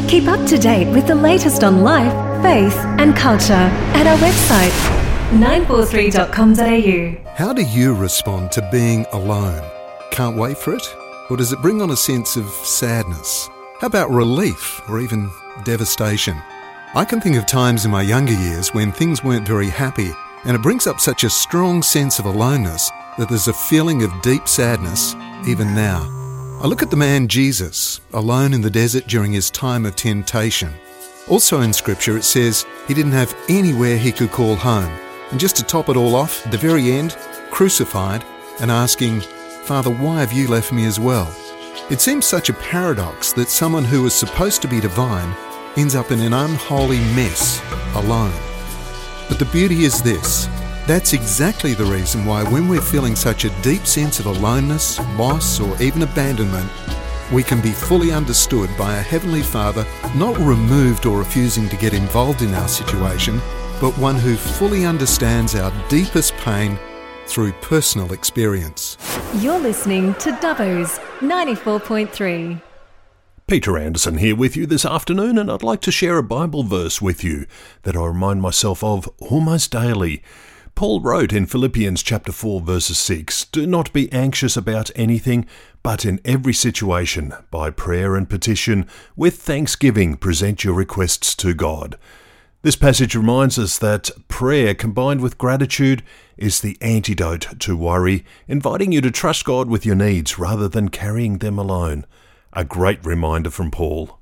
Keep up to date with the latest on life, faith and culture at our website 943.com.au. How do you respond to being alone? Can't wait for it? Or does it bring on a sense of sadness? How about relief or even devastation? I can think of times in my younger years when things weren't very happy, and it brings up such a strong sense of aloneness that there's a feeling of deep sadness even now. I look at the man Jesus, alone in the desert during his time of temptation. Also in Scripture it says he didn't have anywhere he could call home. And just to top it all off, at the very end, crucified and asking, "Father, why have you left me as well?" It seems such a paradox that someone who was supposed to be divine ends up in an unholy mess, alone. But the beauty is this: that's exactly the reason why when we're feeling such a deep sense of aloneness, loss, or even abandonment, we can be fully understood by a Heavenly Father, not removed or refusing to get involved in our situation, but one who fully understands our deepest pain through personal experience. You're listening to Dubbo's 94.3. Peter Anderson here with you this afternoon, and I'd like to share a Bible verse with you that I remind myself of almost daily. Paul wrote in Philippians chapter 4 verses 6, "Do not be anxious about anything, but in every situation, by prayer and petition, with thanksgiving, present your requests to God." This passage reminds us that prayer combined with gratitude is the antidote to worry, inviting you to trust God with your needs rather than carrying them alone. A great reminder from Paul.